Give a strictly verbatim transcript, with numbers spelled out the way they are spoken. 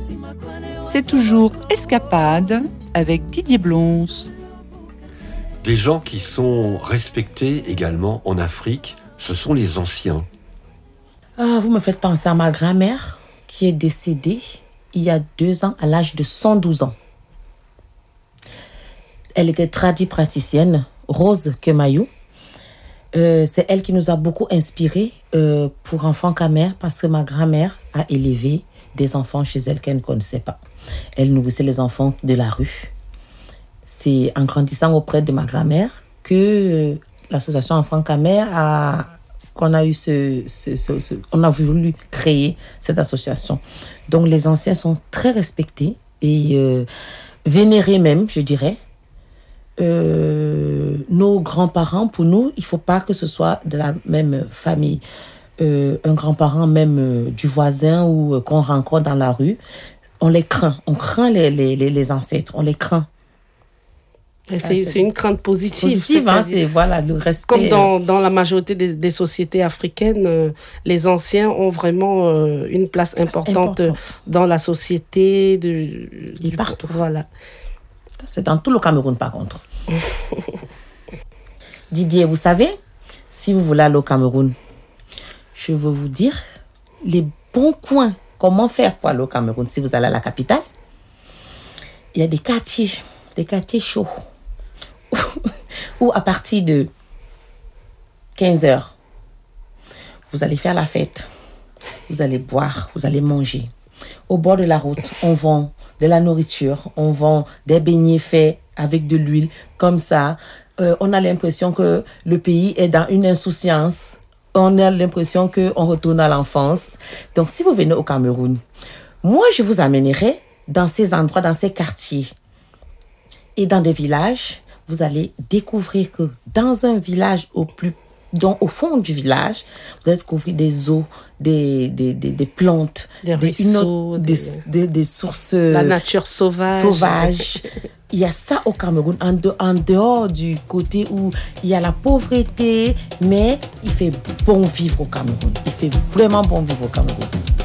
C'est toujours Escapade avec Didier Blonce. Des gens qui sont respectés également en Afrique, ce sont les anciens. Ah, vous me faites penser à ma grand-mère qui est décédée il y a deux ans à l'âge de cent douze ans. Elle était tradipraticienne, Rose Kemayou. Euh, c'est elle qui nous a beaucoup inspirés euh, pour Enfants Kamer parce que ma grand-mère a élevé des enfants chez elle qu'elle ne connaissait pas. Elle nourrissait les enfants de la rue. C'est en grandissant auprès de ma grand-mère que euh, l'association Enfants Kamer a qu'on a eu ce, ce, ce, ce on a voulu créer cette association. Donc les anciens sont très respectés et euh, vénérés même, je dirais. Euh, nos grands-parents, pour nous, il ne faut pas que ce soit de la même famille. Euh, un grand-parent même euh, du voisin ou euh, qu'on rencontre dans la rue, on les craint. On craint les, les, les, les ancêtres, on les craint. C'est, ah, c'est, c'est une crainte positive. Positive, hein, c'est voilà, le respect. Comme dans, dans la majorité des, des sociétés africaines, euh, les anciens ont vraiment euh, une place importante, importante dans la société. De, Et du, partout. Voilà. C'est dans tout le Cameroun, par contre. Didier, vous savez, si vous voulez aller au Cameroun, je veux vous dire les bons coins. Comment faire pour aller au Cameroun si vous allez à la capitale? Il y a des quartiers, des quartiers chauds. Où à partir de quinze heures, vous allez faire la fête. Vous allez boire, vous allez manger. Au bord de la route, on vend de la nourriture, on vend des beignets faits avec de l'huile, comme ça. Euh, on a l'impression que le pays est dans une insouciance. On a l'impression qu'on retourne à l'enfance. Donc, si vous venez au Cameroun, moi, je vous amènerai dans ces endroits, dans ces quartiers. Et dans des villages, vous allez découvrir que dans un village au plus Donc, au fond du village, vous allez découvrir des eaux, des, des, des, des plantes, des, des, ruisseaux, autre, des, des, des sources... La nature sauvage. sauvage. Il y a ça au Cameroun, en, de, en dehors du côté où il y a la pauvreté, mais il fait bon vivre au Cameroun. Il fait vraiment bon vivre au Cameroun.